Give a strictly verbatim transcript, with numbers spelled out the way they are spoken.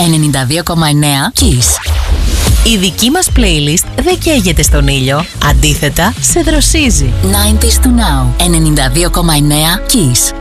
ενενήντα δύο κόμμα εννέα Kiss. Η δική μας playlist δεν καίγεται στον ήλιο. Αντίθετα, σε δροσίζει. ενενήντα του Now. ενενήντα δύο κόμμα εννέα Kiss.